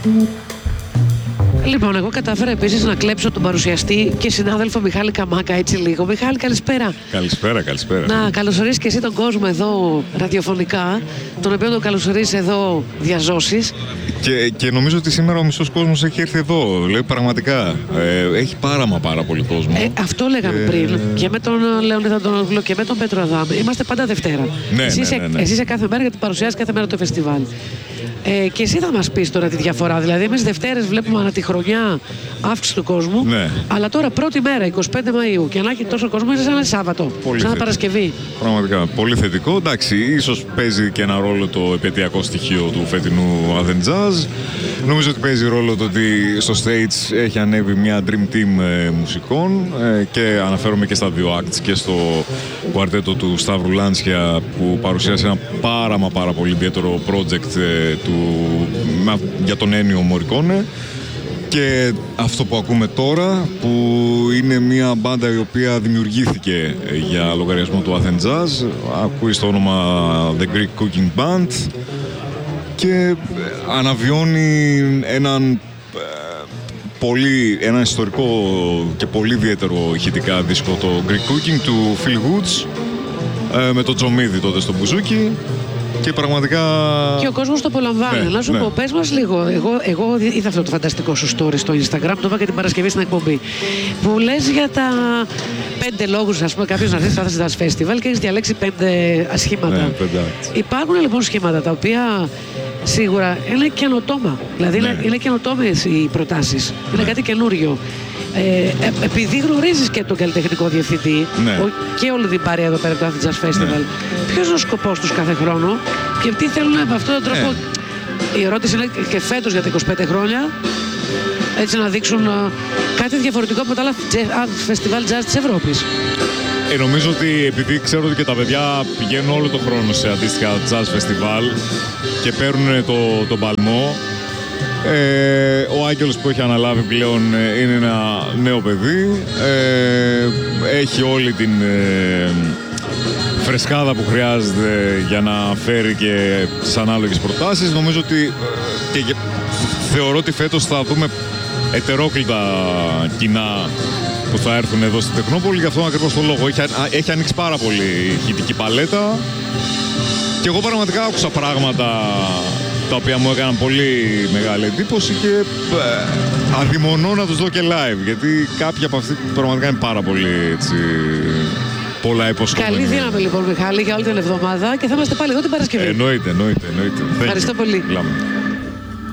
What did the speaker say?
Λοιπόν, εγώ κατάφερα επίσης να κλέψω τον παρουσιαστή και συνάδελφο Μιχάλη Καμάκα έτσι λίγο. Μιχάλη, καλησπέρα. Καλησπέρα. Να καλωσορίσεις και εσύ τον κόσμο εδώ ραδιοφωνικά, τον οποίο τον καλωσορίσεις εδώ διαζώσεις. Και νομίζω ότι σήμερα ο μισός κόσμος έχει έρθει εδώ. Δηλαδή, πραγματικά έχει πάρα πολύ κόσμο. Αυτό λέγαμε πριν και με τον Λεωνίδα Αντωνόπουλο και με τον Πέτρο Αδάμ. Είμαστε πάντα Δευτέρα. Ναι. Εσύ είσαι κάθε μέρα γιατί παρουσιάζεις κάθε μέρα το φεστιβάλ. Και εσύ θα μας πεις τώρα τη διαφορά. Δηλαδή, εμείς Δευτέρες βλέπουμε ανά τη χρονιά αύξηση του κόσμου. Ναι. Αλλά τώρα πρώτη μέρα, 25 Μαΐου, και να έχει τόσο κόσμο, είναι σαν ένα Σάββατο. Σαν Παρασκευή. Πραγματικά πολύ θετικό. Εντάξει, ίσως παίζει και ένα ρόλο το επαιτειακό στοιχείο του φετινού Athens Jazz. Νομίζω ότι παίζει ρόλο το ότι στο stage έχει ανέβει μια dream team μουσικών και αναφέρομαι και στα δύο acts και στο κουαρτέτο του Σταύρου Λάντσια που παρουσίασε ένα πάρα πολύ ιδιαίτερο project για τον Ένιο Μωρικόνε. Και αυτό που ακούμε τώρα, που είναι μια μπάντα η οποία δημιουργήθηκε για λογαριασμό του Athens Jazz, ακούει στο όνομα The Greek Cooking Band και αναβιώνει ένα ιστορικό και πολύ ιδιαίτερο ηχητικά δίσκο, το Greek Cooking του Phil Woods, με τον Τζομίδη τότε στο μπουζούκι. Και πραγματικά... Και ο κόσμος το απολαμβάνει. Να σου πω, πες μας λίγο. Εγώ είδα αυτό το φανταστικό σου story στο Instagram, το είπα και την Παρασκευή στην εκπομπή. Που λες για τα 5 λόγους, ας πούμε, κάποιος να έρθει στο Athens Jazz Festival και έχεις διαλέξει 5 σχήματα. Ναι, υπάρχουν λοιπόν σχήματα τα οποία σίγουρα είναι καινοτόμα. Δηλαδή είναι καινοτόμες οι προτάσεις. Είναι κάτι καινούριο. Επειδή γνωρίζεις και τον καλλιτεχνικό διευθυντή και όλη την παρέα εδώ πέρα του Athens Jazz Festival, ποιος είναι ο σκοπός τους κάθε χρόνο και τι θέλουν με αυτόν τον τρόπο? Η ερώτηση είναι και φέτος για τα 25 χρόνια, έτσι να δείξουν κάτι διαφορετικό από τα άλλα φεστιβάλ jazz της Ευρώπης. Νομίζω ότι επειδή ξέρω ότι και τα παιδιά πηγαίνουν όλο τον χρόνο σε αντίστοιχα jazz festival και παίρνουν τον παλμό, ο Άγγελος που έχει αναλάβει πλέον είναι ένα νέο παιδί, έχει όλη την φρεσκάδα που χρειάζεται για να φέρει και τις ανάλογες προτάσεις. Νομίζω ότι και θεωρώ ότι φέτος θα δούμε ετερόκλητα κοινά που θα έρθουν εδώ στη Τεχνόπολη, γι' αυτό ακριβώς το λόγο. Έχει ανοίξει πάρα πολύ η ηχητική παλέτα και εγώ πραγματικά άκουσα πράγματα τα οποία μου έκαναν πολύ μεγάλη εντύπωση και αδειμονώ να τους δω και live, γιατί κάποια από αυτή πραγματικά είναι πάρα πολύ πολλά υποσχόμενη. Καλή δύναμη λοιπόν, Μιχάλη, για όλη την εβδομάδα και θα είμαστε πάλι εδώ την Παρασκευή. Εννοείται. Ευχαριστώ πολύ. Μιλάμε.